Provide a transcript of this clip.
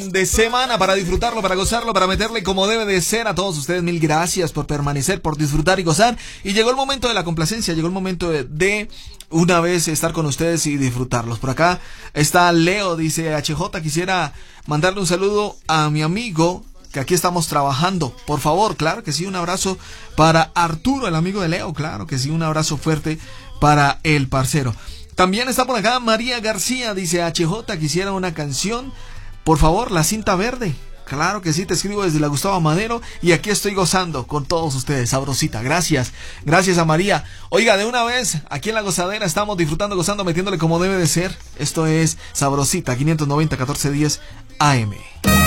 de semana para disfrutarlo, para gozarlo, para meterle como debe de ser. A todos ustedes, mil gracias por permanecer, por disfrutar y gozar. Y llegó el momento de la complacencia, llegó el momento de una vez estar con ustedes y disfrutarlos. Por acá está Leo, dice HJ, quisiera mandarle un saludo a mi amigo, que aquí estamos trabajando. Por favor, claro que sí, un abrazo para Arturo, el amigo de Leo, claro que sí, un abrazo fuerte para el parcero. También está por acá María García, dice HJ, quisiera una canción, por favor, La Cinta Verde. Claro que sí, te escribo desde la Gustavo Madero y aquí estoy gozando con todos ustedes, sabrosita. Gracias, gracias a María. Oiga, de una vez, aquí en La Gozadera estamos disfrutando, gozando, metiéndole como debe de ser. Esto es Sabrosita, 590 1410 AM.